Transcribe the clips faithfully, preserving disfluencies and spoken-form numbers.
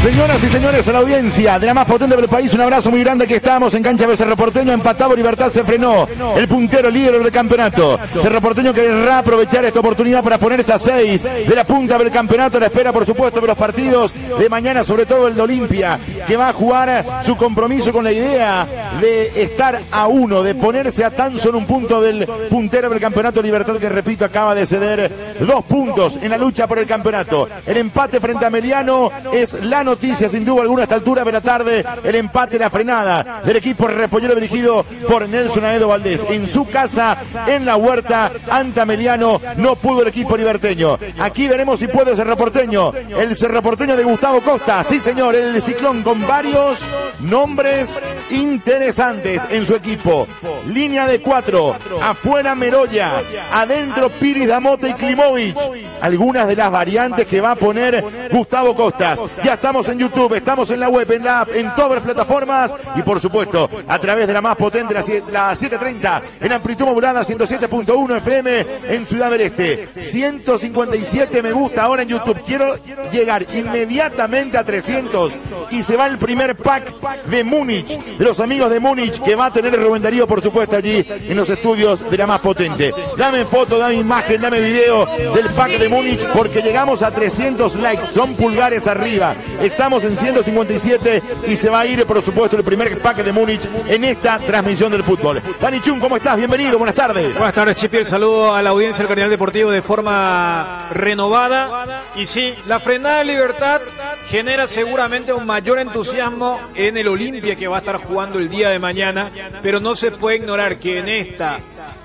Señoras y señores, a la audiencia de la más potente del país, un abrazo muy grande. Que estamos en cancha de Cerro Porteño, empatado, Libertad se frenó, el puntero líder del campeonato. Cerro Porteño querrá aprovechar esta oportunidad para ponerse a seis de la punta del campeonato, a la espera por supuesto de los partidos de mañana, sobre todo el de Olimpia, que va a jugar su compromiso con la idea de estar a uno, de ponerse a tan solo un punto del puntero del campeonato. Libertad, que repito, acaba de ceder dos puntos en la lucha por el campeonato. El empate frente a Meliano es la noticia sin duda alguna a esta altura de la tarde. El empate, la frenada del equipo repollero dirigido por Nelson Aedo Valdés en su casa, en la Huerta, ante Meliano. No pudo el equipo liberteño. Aquí veremos si puede el Cerro Porteño, el Cerro Porteño de Gustavo Costa. Sí señor, el Ciclón, con varios nombres interesantes en su equipo. Línea de cuatro, afuera Meroya, adentro Piris, Damote y Klimovic. Algunas de las variantes que va a poner Gustavo Costas. Ya estamos en YouTube, estamos en la web, en la app, en todas las plataformas y por supuesto a través de la más potente, la, la setecientos treinta en amplitud modulada, ciento siete punto uno F M en Ciudad del Este. ciento cincuenta y siete me gusta ahora en YouTube. Quiero llegar inmediatamente a trescientos y se va el primer pack de Múnich, de los amigos de Múnich, que va a tener el Rubén Darío por supuesto allí en los estudios de la más potente. Dame foto, dame imagen, dame video del pack de Múnich, porque llegamos a trescientos likes, son pulgares arriba. Estamos en ciento cincuenta y siete y se va a ir por supuesto el primer pack de Múnich en esta transmisión del fútbol. Dani Chun, ¿cómo estás? Bienvenido, buenas tardes. Buenas tardes, Chipi, el saludo a la audiencia del Cardenal Deportivo de forma renovada. Y sí, la frenada de Libertad genera seguramente un mayor entusiasmo en el Olimpia, que va a estar jugando el día de mañana, pero no se puede ignorar que en esta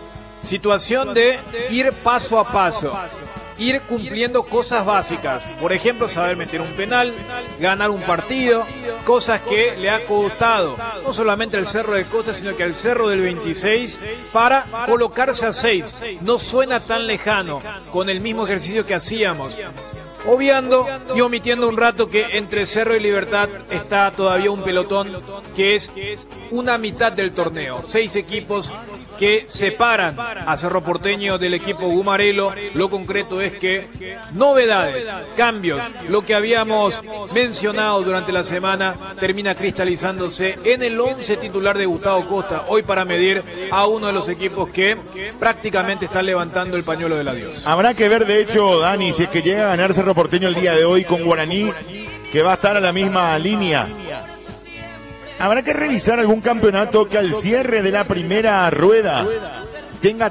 situación de ir paso a paso, ir cumpliendo cosas básicas, por ejemplo saber meter un penal, ganar un partido, cosas que le ha costado no solamente al Cerro de Costa sino que al Cerro del veintiséis, para colocarse a seis. No suena tan lejano con el mismo ejercicio que hacíamos, obviando y omitiendo un rato que entre Cerro y Libertad está todavía un pelotón que es una mitad del torneo, seis equipos que separan a Cerro Porteño del equipo Gumarelo. Lo concreto es que novedades, cambios, lo que habíamos mencionado durante la semana termina cristalizándose en el once titular de Gustavo Costa, hoy para medir a uno de los equipos que prácticamente está levantando el pañuelo del adiós. Habrá que ver, de hecho, Dani, si es que llega a ganar Cerro Porteño el día de hoy con Guaraní, que va a estar a la misma línea. Habrá que revisar algún campeonato que al cierre de la primera rueda tenga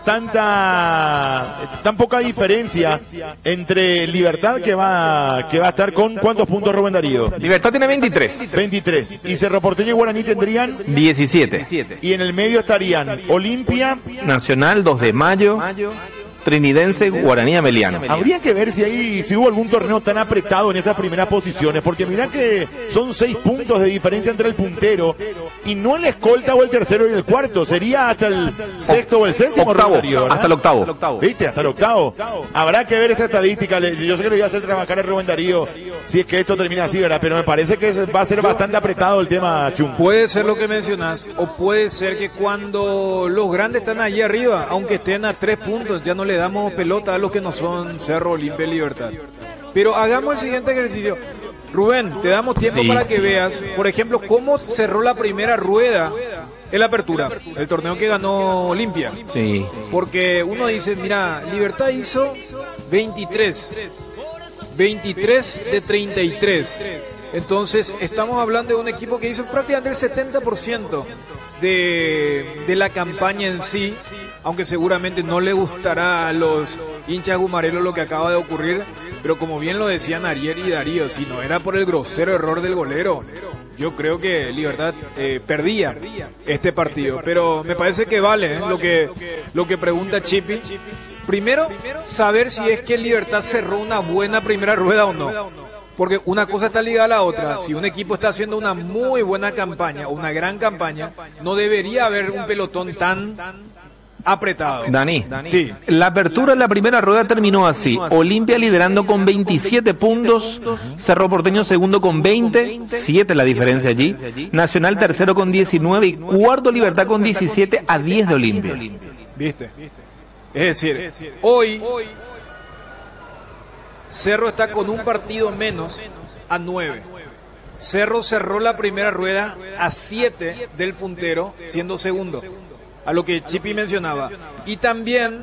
tanta tan poca diferencia entre Libertad, que va que va a estar con ¿cuántos puntos, Rubén Darío? Libertad tiene veintitrés. veintitrés. Y Cerro Porteño y Guaraní tendrían diecisiete. Y en el medio estarían Olimpia, Nacional, dos de mayo, Trinidense, Guaraní, Ameliano. Habría que ver si hay, si hubo algún torneo tan apretado en esas primeras posiciones, porque mirá que son seis puntos de diferencia entre el puntero y no el escolta o el tercero y el cuarto, sería hasta el sexto o el séptimo. Octavo, Darío, hasta el octavo. ¿Viste? Hasta el octavo. Habrá que ver esa estadística. Yo sé que lo iba a hacer trabajar a Rubén Darío si es que esto termina así, ¿verdad? Pero me parece que va a ser bastante apretado el tema, Chum. Puede ser lo que mencionas, o puede ser que cuando los grandes están allí arriba, aunque estén a tres puntos, ya no le damos pelota a los que no son Cerro, Olimpia y Libertad. Pero hagamos el siguiente ejercicio. Rubén, te damos tiempo sí. para que veas, por ejemplo, cómo cerró la primera rueda en la apertura, el torneo que ganó Olimpia. Sí. Porque uno dice, mira, Libertad hizo veintitrés, veintitrés de treinta y tres. Entonces, estamos hablando de un equipo que hizo prácticamente el setenta por ciento de, de la campaña en sí, aunque seguramente no le gustará a los hinchas gumarelos lo que acaba de ocurrir, pero como bien lo decían Ariel y Darío, si no era por el grosero error del golero, yo creo que Libertad eh, perdía este partido. Pero me parece que vale ¿eh? lo que lo que pregunta Chipi. Primero, saber si es que Libertad cerró una buena primera rueda o no. Porque una cosa está ligada a la otra. Si un equipo está haciendo una muy buena campaña o una gran campaña, no debería haber un pelotón tan apretado. Dani, sí. La apertura de la primera rueda terminó así: Olimpia liderando con veintisiete puntos, Cerro Porteño segundo con veinte, siete la diferencia allí, Nacional tercero con diecinueve y cuarto Libertad con diecisiete, a diez de Olimpia. ¿Viste? Es decir, hoy Cerro está con un partido menos a nueve. Cerro cerró la primera rueda a siete del puntero, siendo segundo, a lo que Chipi mencionaba. Y también,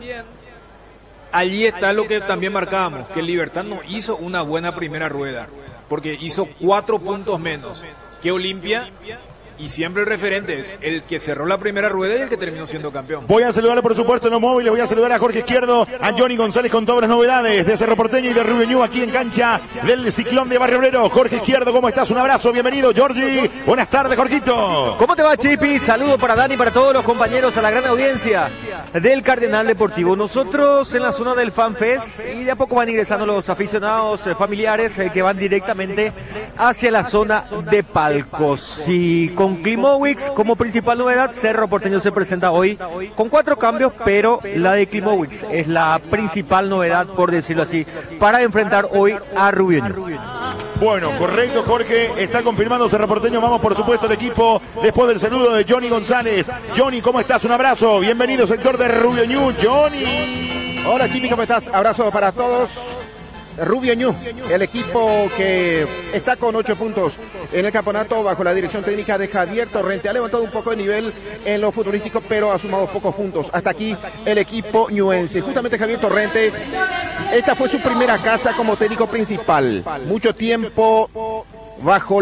allí está lo que también marcábamos, que Libertad no hizo una buena primera rueda, porque hizo cuatro puntos menos que Olimpia. Y siempre el referente es el que cerró la primera rueda y el que terminó siendo campeón. Voy a saludarle, por supuesto, en los móviles. Voy a saludar a Jorge Izquierdo, a Johnny González con todas las novedades de Cerro Porteño y de Rubio Ñu aquí en cancha del Ciclón de Barrio Obrero. Jorge Izquierdo, ¿cómo estás? Un abrazo, bienvenido, Georgie. Buenas tardes, Jorgito. ¿Cómo te va, Chipi? Saludo para Dani y para todos los compañeros, a la gran audiencia del Cardenal Deportivo. Nosotros en la zona del FanFest, y de a poco van ingresando los aficionados eh, familiares eh, que van directamente hacia la zona de palcos. Y con Con Klimowicz como principal novedad, Cerro Porteño se presenta hoy con cuatro cambios, pero la de Klimowicz es la principal novedad, por decirlo así, para enfrentar hoy a Rubio Ñu. Bueno, correcto, Jorge, está confirmando Cerro Porteño. Vamos, por supuesto, al equipo después del saludo de Johnny González. Johnny, ¿cómo estás? Un abrazo, bienvenido, sector de Rubio Ñu. Johnny. Hola, Chipi, ¿cómo estás? Abrazo para todos. Rubio Ñu, el equipo que está con ocho puntos en el campeonato bajo la dirección técnica de Javier Torrente. Ha levantado un poco de nivel en lo futbolístico, pero ha sumado pocos puntos. Hasta aquí el equipo ñuense. Justamente Javier Torrente, esta fue su primera casa como técnico principal. Mucho tiempo bajo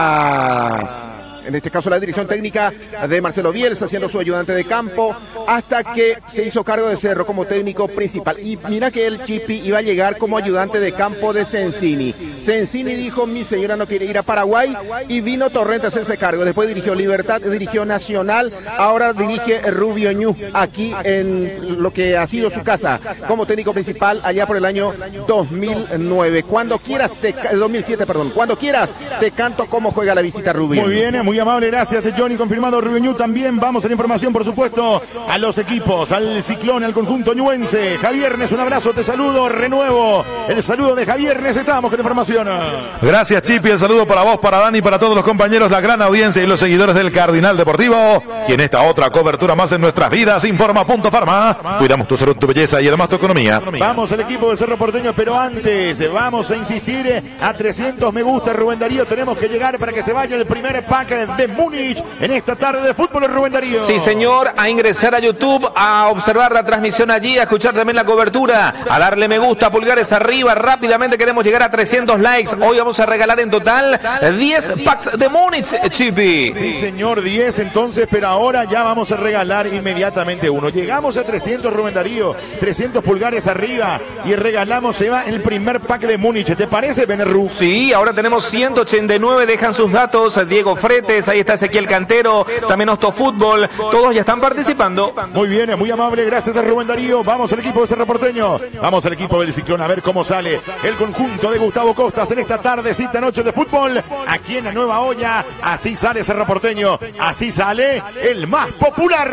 la... en este caso la dirección técnica de Marcelo Bielsa, siendo su ayudante de campo, hasta que se hizo cargo de Cerro como técnico principal. Y mira que el Chipi iba a llegar como ayudante de campo de Sensini. Sensini dijo, mi señora no quiere ir a Paraguay, y vino Torrente a hacerse cargo. Después dirigió Libertad, dirigió Nacional, ahora dirige Rubio Ñu, aquí en lo que ha sido su casa, como técnico principal allá por el año dos mil nueve. Cuando quieras, te, dos mil siete, perdón, cuando quieras, te canto cómo juega la visita Rubio. Muy bien, muy amable, gracias Johnny, confirmado Rubio Ñu. También vamos a la información, por supuesto, a los equipos, al Ciclón, al conjunto ñuense. Javiernes, un abrazo, te saludo, renuevo el saludo de Javiernes, estamos con información. Gracias, Chipi, el saludo para vos, para Dani, para todos los compañeros, la gran audiencia y los seguidores del Cardinal Deportivo. Y en esta otra cobertura más en nuestras vidas, informa Punto Farma. Cuidamos tu salud, tu belleza y además tu economía. Vamos al equipo de Cerro Porteño, pero antes vamos a insistir a trescientos me gusta, Rubén Darío. Tenemos que llegar para que se vaya el primer pack de Múnich en esta tarde de fútbol, Rubén Darío. Sí, señor, a ingresar a YouTube, a observar la transmisión allí, a escuchar también la cobertura, a darle me gusta, pulgares arriba. Rápidamente queremos llegar a trescientos likes. Hoy vamos a regalar en total diez packs de Múnich, Chipi. Sí, señor, diez entonces, pero ahora ya vamos a regalar inmediatamente uno. Llegamos a trescientos, Rubén Darío, trescientos pulgares arriba y regalamos, se va el primer pack de Múnich. ¿Te parece, Benerru? Sí, ahora tenemos ciento ochenta y nueve, dejan sus datos, Diego Fretes, ahí está Ezequiel Cantero, también Ostofútbol, todos ya están participando. Muy bien, muy amable, gracias a Rubén Darío. Vamos al equipo de Cerro Porteño, vamos al equipo del Ciclón a ver cómo sale el conjunto de Gustavo Costas en esta tardecita noche de fútbol, aquí en la Nueva Olla. Así sale Cerro Porteño, así sale el más popular.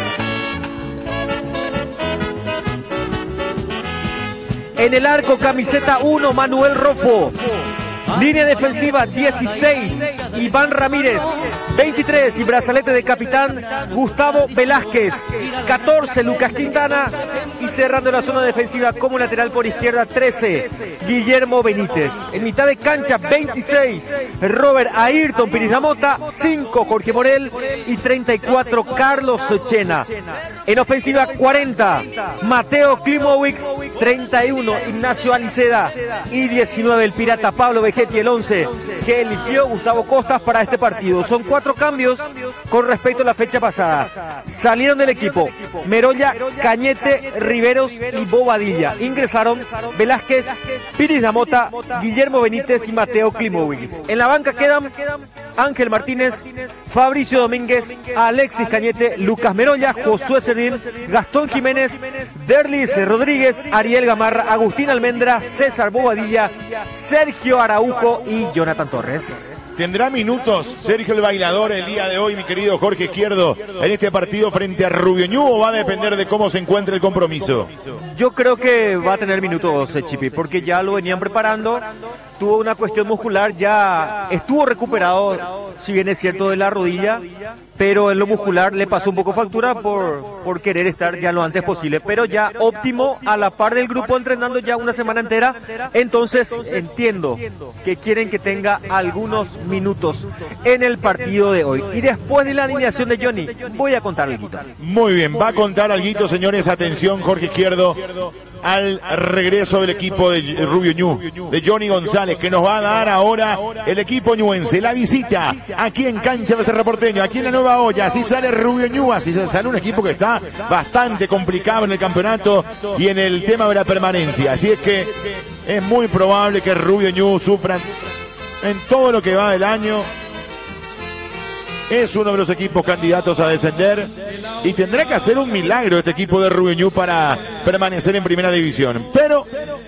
En el arco, camiseta uno, Manuel Rofo. Línea defensiva dieciséis, Iván Ramírez. veintitrés y brazalete de capitán, Gustavo Velázquez. catorce, Lucas Quintana. Y cerrando la zona defensiva como lateral por izquierda, trece, Guillermo Benítez. En mitad de cancha, veintiséis, Robert Ayrton Pirizamota. cinco, Jorge Morel. Y treinta y cuatro, Carlos Chena. En ofensiva, cuarenta, Mateo Klimowicz. treinta y uno, Ignacio Aliceda. Y diecinueve, el pirata Pablo Vegetti, el once que eligió Gustavo Costas para este partido. Son cuatro cambios con respecto a la fecha pasada. Salieron del equipo Merolla, Cañete, Riveros y Bobadilla. Ingresaron Velázquez, Pirizamota, Guillermo Benítez y Mateo Klimowicz. En la banca quedan Ángel Martínez, Fabricio Domínguez, Alexis Cañete, Lucas Merolla, Josué Cerdín, Gastón Jiménez, Derlis Rodríguez, Ariel Gamarra, Agustín Almendra, César Bobadilla, Sergio Araujo y Jonathan Torres. Tendrá minutos Sergio el Bailador el día de hoy, mi querido Jorge Izquierdo, en este partido frente a Rubio Ñu, o va a depender de cómo se encuentre el compromiso? Yo creo que va a tener minutos, eh, Chipi, porque ya lo venían preparando. Tuvo una cuestión muscular, ya estuvo recuperado, si bien es cierto, de la rodilla, pero en lo muscular le pasó un poco factura por, por querer estar ya lo antes posible, pero ya óptimo, a la par del grupo, entrenando ya una semana entera. Entonces entiendo que quieren que tenga algunos minutos en el partido de hoy. Y después de la alineación de Johnny, voy a contar algo. Muy bien, va a contar algo, señores. Atención, Jorge Izquierdo, al regreso del equipo de Rubio Ñu, de Johnny González, que nos va a dar ahora el equipo ñuense. La visita aquí en Cancha de Cerro Porteño, aquí en la Nueva Olla. Así sale Rubio Ñu, así sale un equipo que está bastante complicado en el campeonato y en el tema de la permanencia. Así es que es muy probable que Rubio Ñu sufran en todo lo que va del año. Es uno de los equipos candidatos a descender y tendrá que hacer un milagro este equipo de Rubio Ñu para permanecer en primera división. Pero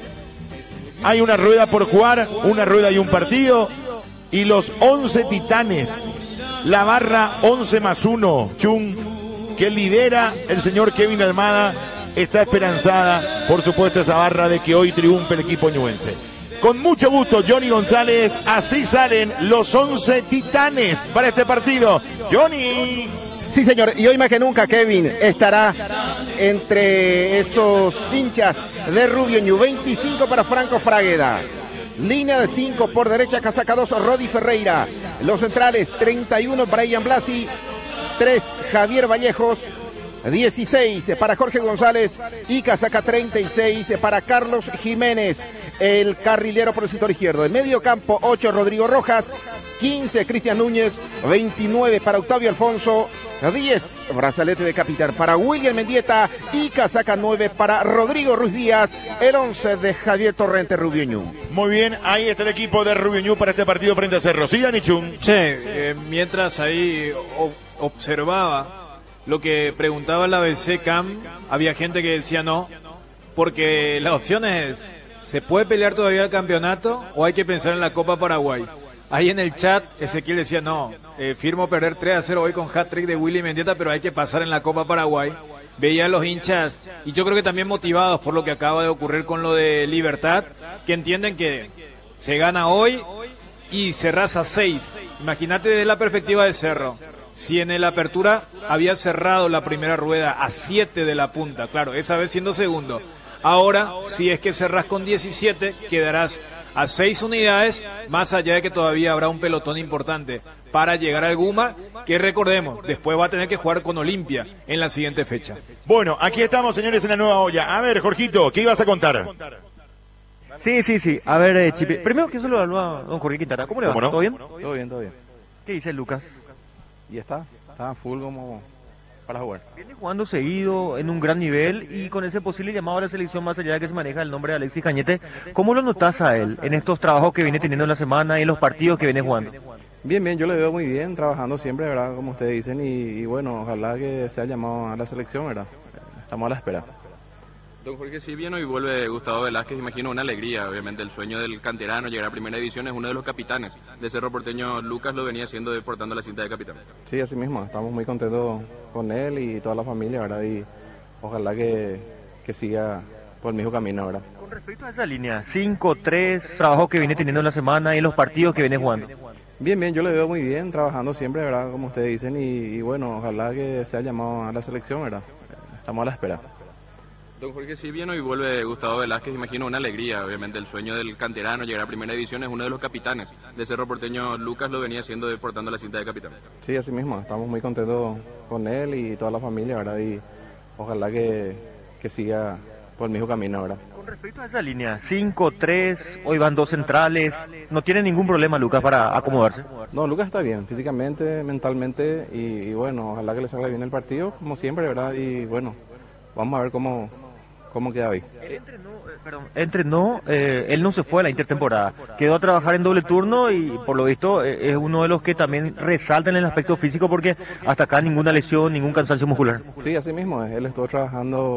hay una rueda por jugar, una rueda y un partido, y los once titanes, la barra once más uno, Chun, que lidera el señor Kevin Almada, está esperanzada, por supuesto, esa barra de que hoy triunfe el equipo ñuense. Con mucho gusto, Johnny González, así salen los once titanes para este partido. Johnny. Sí, señor, y hoy más que nunca Kevin estará entre estos hinchas de Rubio Ñu. veinticinco para Franco Fragueda. Línea de cinco por derecha, casaca dos, Rodi Ferreira. Los centrales, treinta y uno, Brian Blasi. tres, Javier Vallejos. dieciséis para Jorge González y casaca treinta y seis para Carlos Jiménez, el carrilero por el sector izquierdo. En medio campo, ocho, Rodrigo Rojas. quince, Cristian Núñez. veintinueve para Octavio Alfonso. diez, brazalete de capitán para William Mendieta y casaca nueve para Rodrigo Ruiz Díaz. El once de Javier Torrente, Rubio Ñu. Muy bien, ahí está el equipo de Rubio Ñu para este partido frente a Cerro. ¿Sí, Dani Chun? Sí, eh, mientras ahí observaba lo que preguntaba la B C Cam, había gente que decía no, porque la opción es, ¿se puede pelear todavía el campeonato o hay que pensar en la Copa Paraguay? Ahí en el chat Ezequiel decía no, eh, firmo perder tres a cero hoy con hat-trick de Willy Mendieta, pero hay que pasar en la Copa Paraguay. Veía a los hinchas, y yo creo que también motivados por lo que acaba de ocurrir con lo de Libertad, que entienden que se gana hoy y cerrás a seis. Imagínate desde la perspectiva de Cerro. Si en el apertura había cerrado la primera rueda a siete de la punta, claro, esa vez siendo segundo. Ahora, si es que cerrás con diecisiete, quedarás a seis unidades, más allá de que todavía habrá un pelotón importante para llegar al Guma, que recordemos, después va a tener que jugar con Olimpia en la siguiente fecha. Bueno, aquí estamos, señores, en la Nueva Olla. A ver, Jorgito, ¿qué ibas a contar? Sí, sí, sí. A ver, eh, Chipi. Primero que eso lo evalúa don Jorge Quintana. ¿Cómo le va? ¿Cómo no? ¿Todo bien? Todo bien, todo bien. ¿Qué dice Lucas? Y está, está full como para jugar. Viene jugando seguido, en un gran nivel, y con ese posible llamado a la selección, más allá de que se maneja el nombre de Alexis Cañete. ¿Cómo lo notas a él en estos trabajos que viene teniendo en la semana y en los partidos que viene jugando? Bien, bien, yo le veo muy bien, trabajando siempre, ¿verdad? Como ustedes dicen, y, y bueno, ojalá que sea llamado a la selección, ¿verdad? Estamos a la espera. Don Jorge, si bien hoy vuelve Gustavo Velázquez, imagino una alegría, obviamente el sueño del canterano, llegar a primera división, es uno de los capitanes de Cerro Porteño. Lucas lo venía haciendo portando la cinta de capitán. Sí, así mismo, estamos muy contentos con él y toda la familia, ¿verdad? Y ojalá que, que siga por el mismo camino, ¿verdad? Con respecto a esa línea, cinco tres, trabajos que viene teniendo en la semana y en los partidos que viene jugando. Bien, bien, yo le veo muy bien, trabajando siempre, ¿verdad? Como ustedes dicen, y, y bueno, ojalá que sea llamado a la selección, ¿verdad? Estamos a la espera. Don Jorge, si bien hoy vuelve Gustavo Velázquez, imagino una alegría, obviamente el sueño del canterano, llegar a primera división, es uno de los capitanes de Cerro Porteño. Lucas lo venía haciendo portando la cinta de capitán. Sí, así mismo, estamos muy contentos con él y toda la familia, ¿verdad? Y ojalá que, que siga por el mismo camino, ¿verdad? Con respecto a esa línea, cinco tres, hoy van dos centrales, ¿no tiene ningún problema Lucas para acomodarse? No, Lucas está bien, físicamente, mentalmente, y, y bueno, ojalá que le salga bien el partido, como siempre, ¿verdad? Y bueno, vamos a ver cómo... ¿Cómo queda hoy? Él entrenó, eh, perdón, entrenó eh, él no se fue a la intertemporada, quedó a trabajar en doble turno y por lo visto eh, es uno de los que también resalta en el aspecto físico porque hasta acá ninguna lesión, ningún cansancio muscular. Sí, así mismo, él estuvo trabajando